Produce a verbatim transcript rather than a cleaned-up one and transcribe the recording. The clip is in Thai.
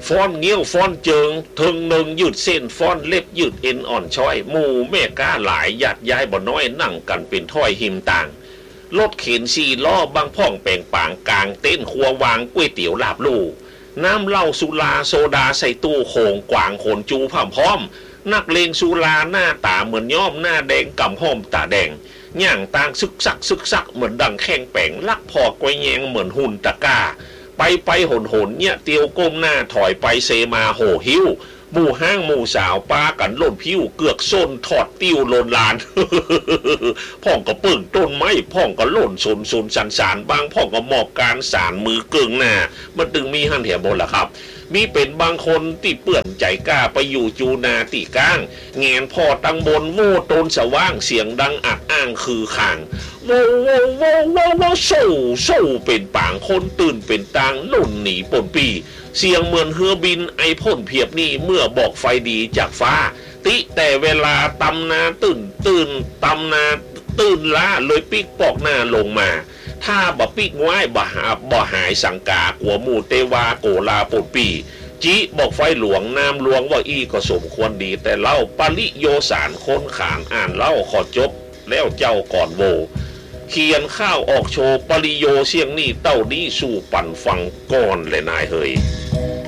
ฟ้อนเงี้ยวฟ้อนเจิงถึงหนึ่งยืดเส้นฟ้อนเล็บยืดเอ็นอ่อนช้อยหมู่แม่ก้าหลายญาติยายบ่น้อยนั่งกันเป็นถ้อยหิมต่างรถเข็นสี่ล้อบางพ่องแป่งปางกลางเต้นครัววางก๋วยเตี๋ยวลาบลู่น้ำเหล้าสุราโซดาใส่ตู้โขงกวางโขนจูพร้อมพร้อมนักเลงสุราหน้าตาเหมือนย่อมหน้าแดงกำห้อมตาแดงย่างต่างซึกซักซึกซักเหมือนดังแข้งแป่งลักพอกวยแยงเหมือนหุ่นตะก้าไปไปหนหนเนี่ยเตียวก้มหน้าถอยไปเซมาโหหิวหมู่ห้างหมู่สาวปากันล่นพิ้วเกือกส้นถอดติ้วโลนลาน พ่องก็ปึ้งต้นไม้พ่องก็ล่นสนสนสันสานบางพ่องก็หมอบการสารมือเกิงหน้ามันตึงมีหันแถบบนล่ะครับมีเป็นบางคนที่เปื่อนใจกล้าไปอยู่จูนาตีก้างแงนพ่อตังบนโว่ตนสว่างเสียงดังอักอ้างคือข่างโว่โว่โว่โว่โว่โซ่โซ่เป็นปางคนตื่นเป็นตางล่นหนีปนปีเสียงเหมือนเฮือบินไอพ่นเพียบนี่เมื่อบอกไฟดีจากฟ้าติแต่เวลาตำนาตื่นตื่นตำนาตื่นล้าเลยปิกปอกหน้าลงมาถ้าบ่ปิกง่ายบ่หาบ่หายสังกาหัวหมูเตวาโกลาปนปีจิบอกไฟหลวงน้ำหลวงว่าอีก็สมควรดีแต่เล่าปริโยสารค้นขานอ่านเล่าขอจบแล้วเจ้าก่อนโวเขียนข้าวออกโชว์ปริโยเสียงนี่เต้านี้สู่ปั่นฟังก่อนเลยนายเฮย